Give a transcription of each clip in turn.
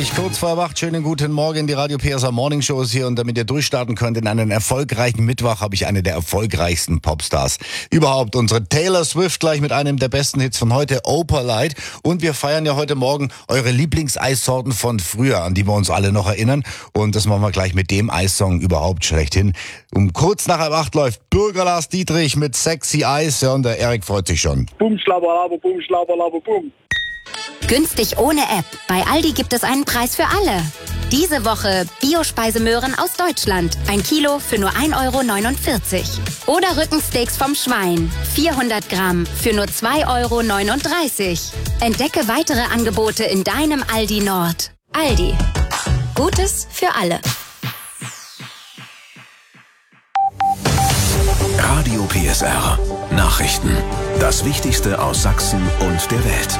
Kurz vor 8, schönen guten Morgen, die Radio PSR Morning Show ist hier und damit ihr durchstarten könnt in einen erfolgreichen Mittwoch, habe ich eine der erfolgreichsten Popstars überhaupt. Unsere Taylor Swift gleich mit einem der besten Hits von heute, Opalite. Und wir feiern ja heute Morgen eure Lieblingseissorten von früher, an die wir uns alle noch erinnern. Und das machen wir gleich mit dem Eissong überhaupt schlechthin. Um kurz nach 8 läuft Bürger Lars Dietrich mit Sexy Eis. Ja, und der Erik freut sich schon. Bum, schlabberlaber, bum, schlabberlaber, bum. Günstig ohne App. Bei Aldi gibt es einen Preis für alle. Diese Woche Biospeisemöhren aus Deutschland. 1 Kilo für nur 1,49 €. Oder Rückensteaks vom Schwein. 400 Gramm für nur 2,39 €. Entdecke weitere Angebote in deinem Aldi Nord. Aldi. Gutes für alle. Radio PSR. Nachrichten. Das Wichtigste aus Sachsen und der Welt.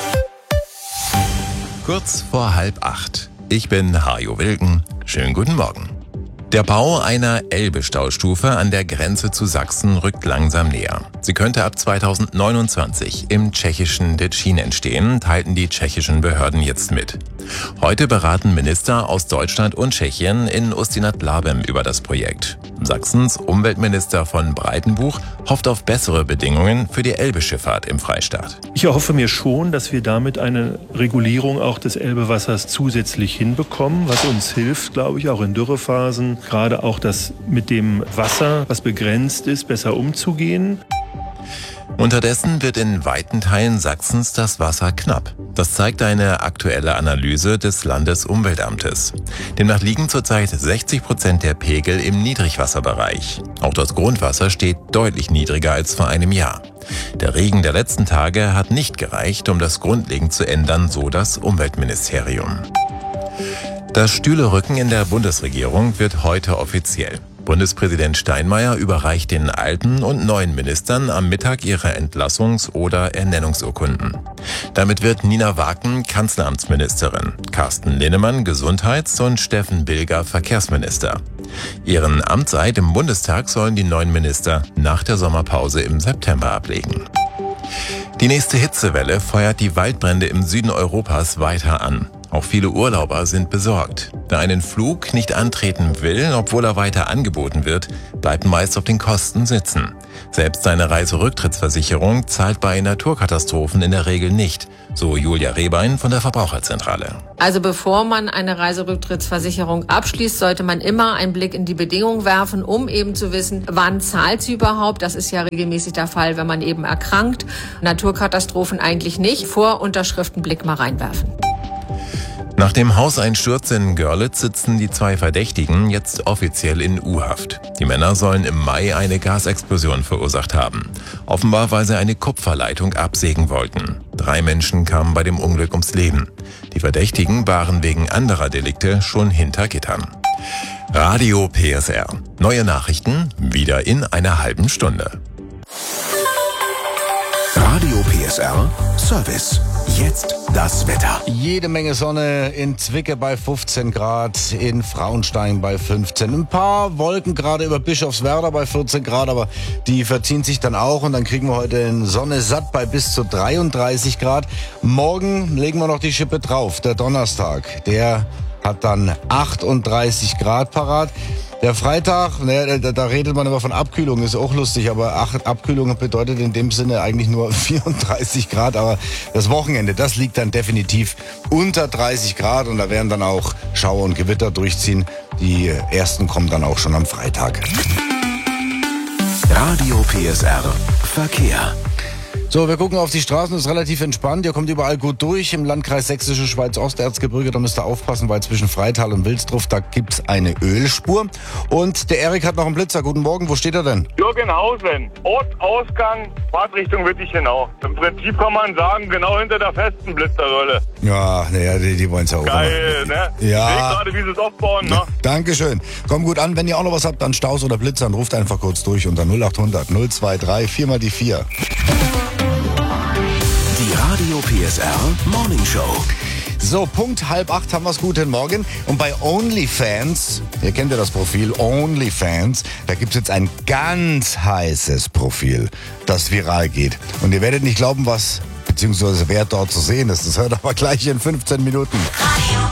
Kurz vor 7:30. Ich bin Hajo Wilken. Schönen guten Morgen. Der Bau einer Elbe-Staustufe an der Grenze zu Sachsen rückt langsam näher. Sie könnte ab 2029 im tschechischen Děčín entstehen, teilten die tschechischen Behörden jetzt mit. Heute beraten Minister aus Deutschland und Tschechien in Ústí nad Labem über das Projekt. Sachsens Umweltminister von Breitenbuch hofft auf bessere Bedingungen für die Elbe-Schifffahrt im Freistaat. Ich erhoffe mir schon, dass wir damit eine Regulierung auch des Elbewassers zusätzlich hinbekommen, was uns hilft, glaube ich, auch in Dürrephasen, gerade auch das mit dem Wasser, was begrenzt ist, besser umzugehen. Unterdessen wird in weiten Teilen Sachsens das Wasser knapp. Das zeigt eine aktuelle Analyse des Landesumweltamtes. Demnach liegen zurzeit 60% der Pegel im Niedrigwasserbereich. Auch das Grundwasser steht deutlich niedriger als vor einem Jahr. Der Regen der letzten Tage hat nicht gereicht, um das grundlegend zu ändern, so das Umweltministerium. Das Stühlerücken in der Bundesregierung wird heute offiziell. Bundespräsident Steinmeier überreicht den alten und neuen Ministern am Mittag ihre Entlassungs- oder Ernennungsurkunden. Damit wird Nina Waken Kanzleramtsministerin, Carsten Linnemann Gesundheits- und Steffen Bilger Verkehrsminister. Ihren Amtseid im Bundestag sollen die neuen Minister nach der Sommerpause im September ablegen. Die nächste Hitzewelle feuert die Waldbrände im Süden Europas weiter an. Auch viele Urlauber sind besorgt. Wer einen Flug nicht antreten will, obwohl er weiter angeboten wird, bleibt meist auf den Kosten sitzen. Selbst eine Reiserücktrittsversicherung zahlt bei Naturkatastrophen in der Regel nicht, so Julia Rehbein von der Verbraucherzentrale. Also bevor man eine Reiserücktrittsversicherung abschließt, sollte man immer einen Blick in die Bedingungen werfen, um eben zu wissen, wann zahlt sie überhaupt. Das ist ja regelmäßig der Fall, wenn man eben erkrankt. Naturkatastrophen eigentlich nicht. Vor Unterschriften Blick mal reinwerfen. Nach dem Hauseinsturz in Görlitz sitzen die 2 Verdächtigen jetzt offiziell in U-Haft. Die Männer sollen im Mai eine Gasexplosion verursacht haben. Offenbar, weil sie eine Kupferleitung absägen wollten. 3 Menschen kamen bei dem Unglück ums Leben. Die Verdächtigen waren wegen anderer Delikte schon hinter Gittern. Radio PSR. Neue Nachrichten wieder in einer halben Stunde. Radio PSR Service. Jetzt das Wetter. Jede Menge Sonne in Zwickau bei 15 Grad, in Frauenstein bei 15. Ein paar Wolken gerade über Bischofswerda bei 14 Grad, aber die verziehen sich dann auch und dann kriegen wir heute in Sonne satt bei bis zu 33 Grad. Morgen legen wir noch die Schippe drauf, der Donnerstag. Der hat dann 38 Grad parat. Der Freitag, da redet man immer von Abkühlung, ist auch lustig, aber Abkühlung bedeutet in dem Sinne eigentlich nur 34 Grad, aber das Wochenende, das liegt dann definitiv unter 30 Grad und da werden dann auch Schauer und Gewitter durchziehen. Die ersten kommen dann auch schon am Freitag. Radio PSR Verkehr. So, wir gucken auf die Straßen, das ist relativ entspannt. Ihr kommt überall gut durch. Im Landkreis Sächsische Schweiz-Osterzgebirge, da müsst ihr aufpassen, weil zwischen Freital und Wilsdruff, da gibt's eine Ölspur. Und der Erik hat noch einen Blitzer. Guten Morgen, wo steht er denn? Jürgenhausen, Ortsausgang, Fahrtrichtung Wittichenau. Im Prinzip kann man sagen, genau hinter der festen Blitzerrolle. Ja, naja, die wollen's ja auch. Geil, ne? Ja. Ich sehe gerade, wie sie es aufbauen, ne? Dankeschön. Kommt gut an. Wenn ihr auch noch was habt an Staus oder Blitzern, ruft einfach kurz durch unter 0800 023 4 mal die 4. Die Radio PSR Morning Show. So, Punkt 7:30 haben wir's. Guten Morgen. Und bei OnlyFans, ihr kennt ja das Profil OnlyFans, da gibt's jetzt ein ganz heißes Profil, das viral geht. Und ihr werdet nicht glauben, was, beziehungsweise wer dort zu sehen ist. Das hört aber gleich in 15 Minuten.